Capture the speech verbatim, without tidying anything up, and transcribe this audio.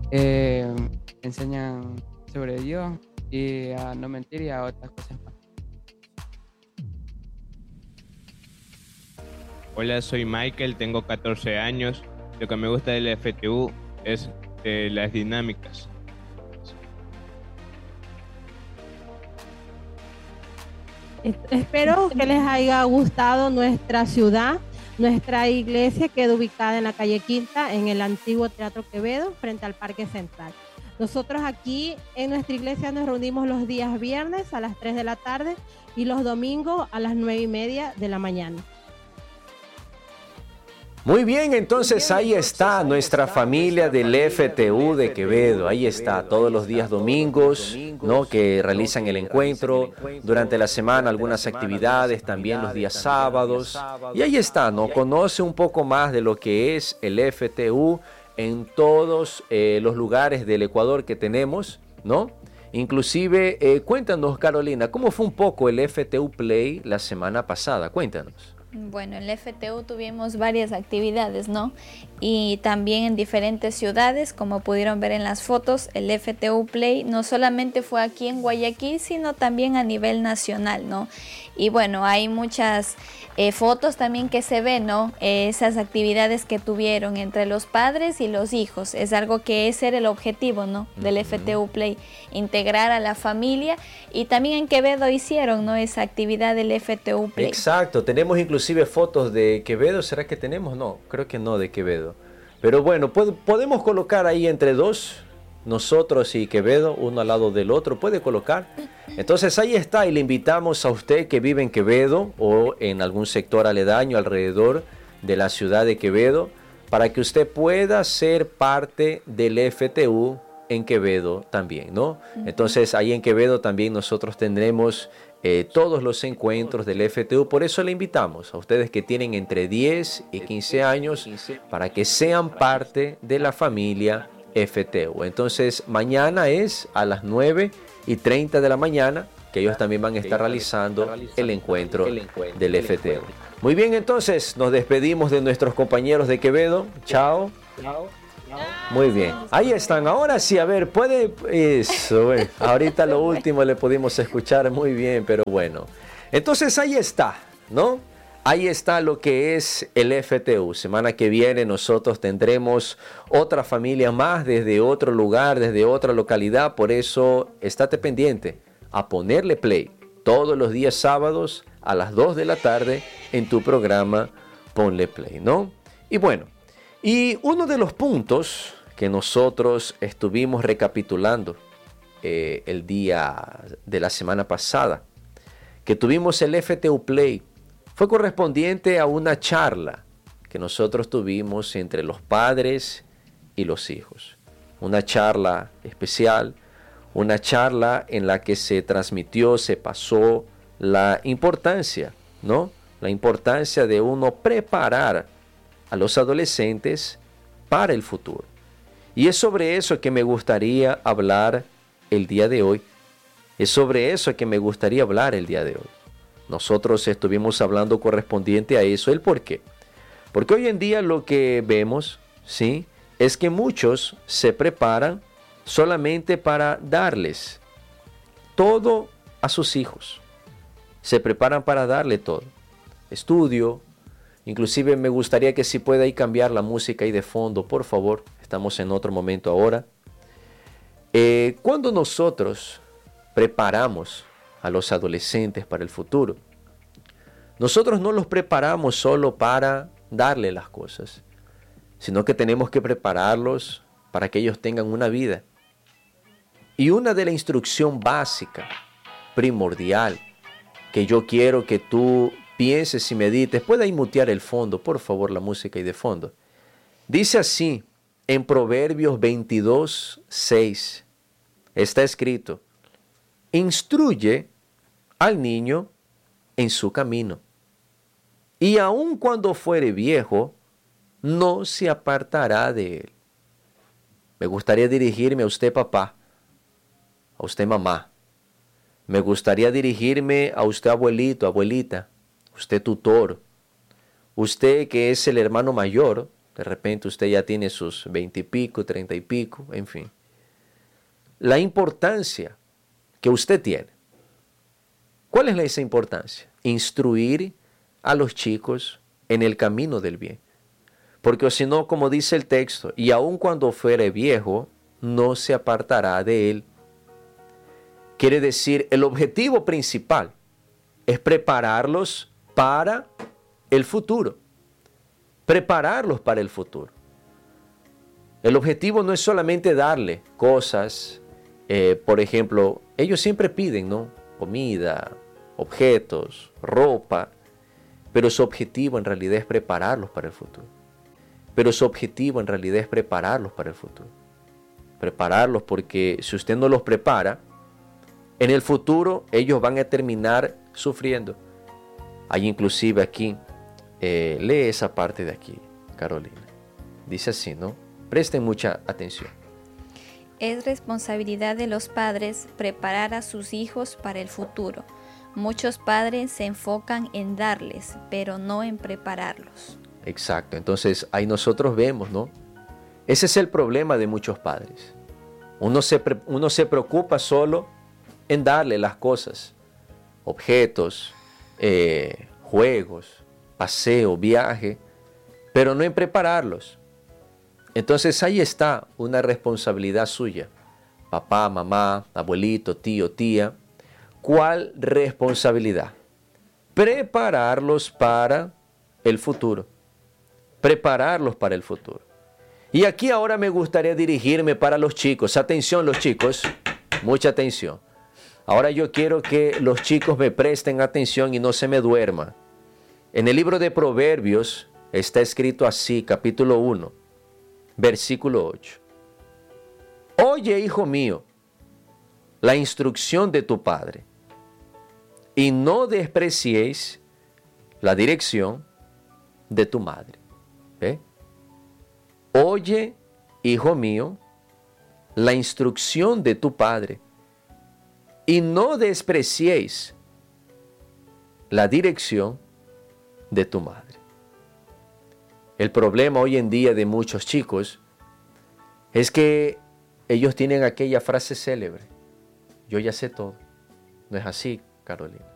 Eh, Enseñan sobre Dios y a no mentir y a otras cosas más. Hola, soy Michael, tengo catorce años. Lo que me gusta del F T U es eh, las dinámicas. Es- Espero que les haya gustado nuestra ciudad, nuestra iglesia queda ubicada en la calle Quinta, en el antiguo Teatro Quevedo, frente al Parque Central. Nosotros aquí en nuestra iglesia nos reunimos los días viernes a las tres de la tarde y los domingos a las nueve y media de la mañana. Muy bien, entonces ahí está nuestra familia del F T U de Quevedo. Ahí está, todos los días domingos, ¿no? Que realizan el encuentro. Durante la semana algunas actividades, también los días sábados. Y ahí está, ¿no? Conoce un poco más de lo que es el F T U en todos eh, los lugares del Ecuador que tenemos, ¿no? Inclusive, eh, cuéntanos, Carolina, ¿cómo fue un poco el F T U Play la semana pasada? Cuéntanos. Bueno, en el F T U tuvimos varias actividades, ¿no? Y también en diferentes ciudades, como pudieron ver en las fotos, el F T U Play no solamente fue aquí en Guayaquil, sino también a nivel nacional, ¿no? Y bueno, hay muchas eh, fotos también que se ven, ¿no? Eh, esas actividades que tuvieron entre los padres y los hijos. Es algo que ese era el objetivo, ¿no? Del uh-huh. F T U Play, integrar a la familia. Y también en Quevedo hicieron, ¿no? Esa actividad del F T U Play. Exacto, tenemos inclusive fotos de Quevedo. ¿Será que tenemos? No, creo que no de Quevedo. Pero bueno, pod- podemos colocar ahí entre dos, nosotros y Quevedo, uno al lado del otro, puede colocar. Entonces ahí está, y le invitamos a usted que vive en Quevedo o en algún sector aledaño alrededor de la ciudad de Quevedo, para que usted pueda ser parte del F T U en Quevedo también, ¿no? Entonces ahí en Quevedo también nosotros tendremos eh, todos los encuentros del F T U. Por eso le invitamos a ustedes que tienen entre diez y quince años para que sean parte de la familia F T U. Entonces mañana es a las nueve y treinta de la mañana que ellos también van a estar realizando el encuentro del F T U. Muy bien, entonces nos despedimos de nuestros compañeros de Quevedo. Chao. Muy bien, ahí están. Ahora sí, a ver, puede eso, bueno, ahorita lo último le pudimos escuchar muy bien, pero bueno. Entonces ahí está, ¿no? Ahí está lo que es el F T U. Semana que viene nosotros tendremos otra familia más desde otro lugar, desde otra localidad. Por eso, estate pendiente a ponerle play todos los días sábados a las dos de la tarde en tu programa Ponle Play, ¿no? Y bueno, y uno de los puntos que nosotros estuvimos recapitulando eh, el día de la semana pasada, que tuvimos el F T U Play, fue correspondiente a una charla que nosotros tuvimos entre los padres y los hijos. Una charla especial, una charla en la que se transmitió, se pasó la importancia, ¿no? La importancia de uno preparar a los adolescentes para el futuro. Y es sobre eso que me gustaría hablar el día de hoy. Es sobre eso que me gustaría hablar el día de hoy. Nosotros estuvimos hablando correspondiente a eso. ¿El por qué? Porque hoy en día lo que vemos, ¿sí?, es que muchos se preparan solamente para darles todo a sus hijos. Se preparan para darle todo. Estudio. Inclusive me gustaría que si pueda ahí cambiar la música ahí de fondo, por favor. Estamos en otro momento ahora. Eh, cuando nosotros preparamos a los adolescentes para el futuro, nosotros no los preparamos solo para darle las cosas, sino que tenemos que prepararlos para que ellos tengan una vida. Y una de la instrucción básica, primordial, que yo quiero que tú pienses y medites, pueda mutear el fondo, por favor, la música y de fondo. Dice así, en Proverbios veintidós, seis, está escrito: instruye al niño en su camino, y aun cuando fuere viejo, no se apartará de él. Me gustaría dirigirme a usted, papá, a usted, mamá. Me gustaría dirigirme a usted, abuelito, abuelita, usted, tutor, usted que es el hermano mayor De repente usted ya tiene sus veinte y pico, treinta y pico, en fin. La importancia que usted tiene. ¿Cuál es esa importancia? Instruir a los chicos en el camino del bien. Porque si no, como dice el texto, y aun cuando fuere viejo, no se apartará de él. Quiere decir, el objetivo principal es prepararlos para el futuro. Prepararlos para el futuro. El objetivo no es solamente darle cosas, eh, por ejemplo, ellos siempre piden, ¿no? Comida, objetos, ropa, pero su objetivo en realidad es prepararlos para el futuro. Pero su objetivo en realidad es prepararlos para el futuro. Prepararlos porque si usted no los prepara, en el futuro ellos van a terminar sufriendo. Hay inclusive aquí, eh, lee esa parte de aquí, Carolina. Dice así, ¿no? Presten mucha atención. Es responsabilidad de los padres preparar a sus hijos para el futuro. Muchos padres se enfocan en darles, pero no en prepararlos. Exacto, entonces ahí nosotros vemos, ¿no? Ese es el problema de muchos padres. Uno se, uno se preocupa solo en darle las cosas, objetos, eh, juegos, paseo, viaje, pero no en prepararlos. Entonces ahí está una responsabilidad suya. Papá, mamá, abuelito, tío, tía. ¿Cuál responsabilidad? Prepararlos para el futuro. Prepararlos para el futuro. Y aquí ahora me gustaría dirigirme para los chicos. Atención los chicos, mucha atención. Ahora yo quiero que los chicos me presten atención y no se me duerman. En el libro de Proverbios está escrito así, capítulo uno, versículo ocho. Oye, hijo mío, la instrucción de tu padre, y no despreciéis la dirección de tu madre. ¿Ve? Oye, hijo mío, la instrucción de tu padre, y no despreciéis la dirección de tu madre. El problema hoy en día de muchos chicos es que ellos tienen aquella frase célebre: yo ya sé todo. No es así, Carolina.